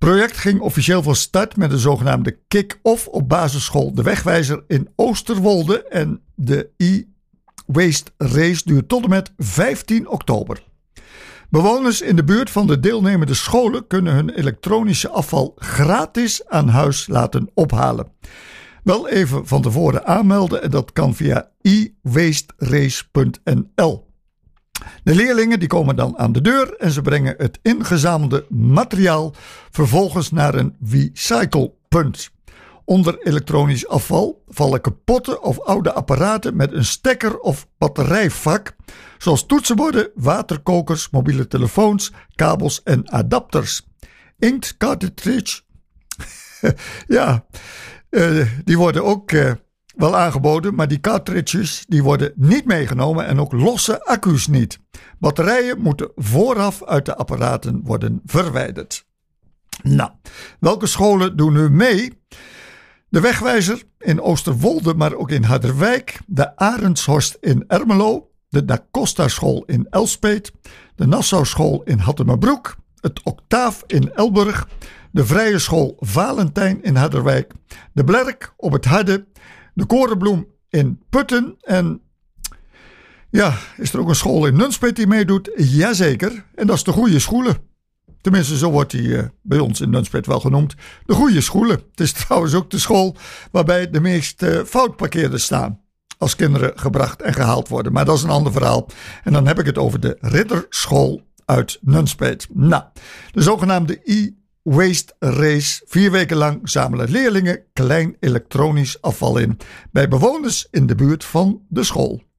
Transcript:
project ging officieel van start met een zogenaamde kick-off op basisschool De Wegwijzer in Oosterwolde en de e-waste race duurt tot en met 15 oktober. Bewoners in de buurt van de deelnemende scholen kunnen hun elektronische afval gratis aan huis laten ophalen. Wel even van tevoren aanmelden en dat kan via e-wasterace.nl. De leerlingen die komen dan aan de deur en ze brengen het ingezamelde materiaal vervolgens naar een recyclepunt. Onder elektronisch afval vallen kapotte of oude apparaten met een stekker of batterijvak, zoals toetsenborden, waterkokers, mobiele telefoons, kabels en adapters. Inkt cartridge, ja, die worden ook wel aangeboden, maar die cartridges die worden niet meegenomen en ook losse accu's niet. Batterijen moeten vooraf uit de apparaten worden verwijderd. Nou, welke scholen doen nu mee? De Wegwijzer in Oosterwolde, maar ook in Harderwijk, de Arendshorst in Ermelo, de Da Costa School in Elspeet, de Nassau School in Hattemerbroek, het Octaaf in Elburg, de Vrije School Valentijn in Harderwijk, de Blerk op het Harde, de Korenbloem in Putten en ja, is er ook een school in Nunspeet die meedoet? Jazeker, en dat is de Goeie Schoelen. Tenminste, zo wordt die bij ons in Nunspeet wel genoemd. De Goeie Schoelen. Het is trouwens ook de school waarbij de meeste foutparkeerders staan als kinderen gebracht en gehaald worden. Maar dat is een ander verhaal. En dan heb ik het over de Ridderschool uit Nunspeet. Nou, de zogenaamde e-waste race. 4 weken lang zamelen leerlingen klein elektronisch afval in bij bewoners in de buurt van de school.